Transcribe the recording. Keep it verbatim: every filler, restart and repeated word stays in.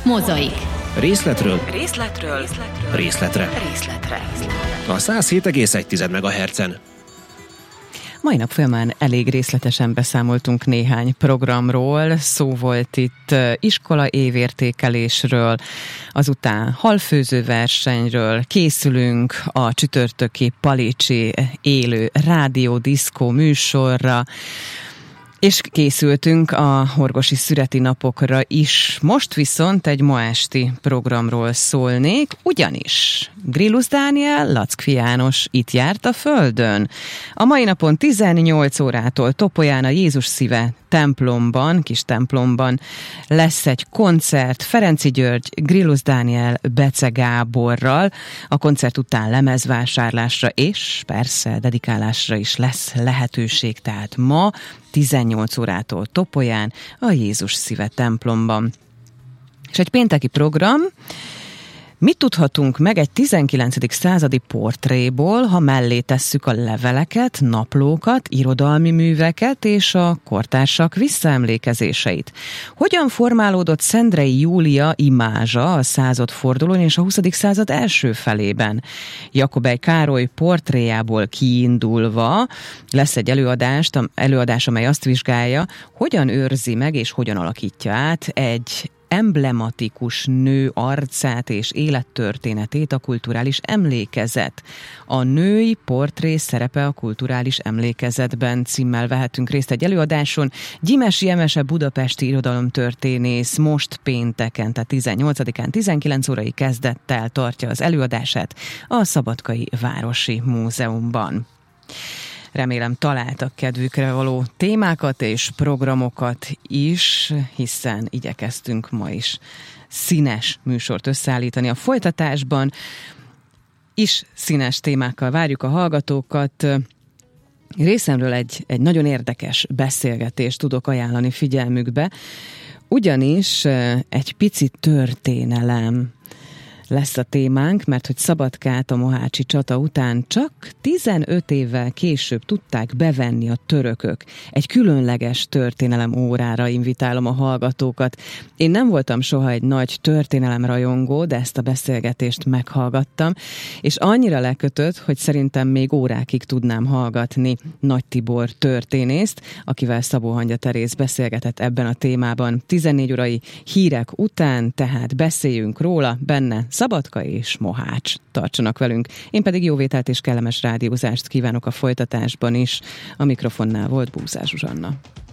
Mozaik. Részletről Részletről Részletről részletre. Részletre. A száz hét egész egy megahertzen. Mai nap folyamán elég részletesen beszámoltunk néhány programról, szó volt itt iskola évértékelésről, azután halfőző versenyről, készülünk a csütörtöki Palicsi élő rádiódiszkó műsorra, és készültünk a horgosi szüreti napokra is. Most viszont egy ma esti programról szólnék, ugyanis Grillus Dániel, Lackfi János itt járt a Földön. A mai napon tizennyolc órától Topolyán a Jézus Szíve templomban, kis templomban lesz egy koncert Ferenczy György, Grillus Dániel, Bece Gáborral. A koncert után lemezvásárlásra és persze dedikálásra is lesz lehetőség, tehát ma tizennyolc órától Topolyán a Jézus Szíve templomban. És egy pénteki program. Mit tudhatunk meg egy tizenkilencedik századi portréból, ha mellé tesszük a leveleket, naplókat, irodalmi műveket és a kortársak visszaemlékezéseit? Hogyan formálódott Szendrei Júlia imázsa a századfordulón és a huszadik század első felében? Jakobely Károly portréjából kiindulva lesz egy előadást, előadás, amely azt vizsgálja, hogyan őrzi meg és hogyan alakítja át egy emblematikus nő arcát és élettörténetét a kulturális emlékezet. A női portré szerepe a kulturális emlékezetben címmel vehetünk részt egy előadáson. Gyimesi Emese budapesti irodalomtörténész most pénteken, tehát tizennyolcadikán tizenkilenc órai kezdettel tartja az előadását a Szabadkai Városi Múzeumban. Remélem találtak kedvükre való témákat és programokat is, hiszen igyekeztünk ma is színes műsort összeállítani. A folytatásban is színes témákkal várjuk a hallgatókat. Részemről egy, egy nagyon érdekes beszélgetést tudok ajánlani figyelmükbe, ugyanis egy pici történelem lesz a témánk, mert hogy Szabadkát a mohácsi csata után csak tizenöt évvel később tudták bevenni a törökök. Egy különleges történelem órára invitálom a hallgatókat. Én nem voltam soha egy nagy történelemrajongó, de ezt a beszélgetést meghallgattam, és annyira lekötött, hogy szerintem még órákig tudnám hallgatni Nagy Tibor történészt, akivel Szabó Hangya Teréz beszélgetett ebben a témában. tizennégy órai hírek után, tehát beszéljünk róla, benne Szabadka és Mohács. Tartsanak velünk. Én pedig jó vételt és kellemes rádiózást kívánok a folytatásban is. A mikrofonnál volt Búzás Zsuzsanna.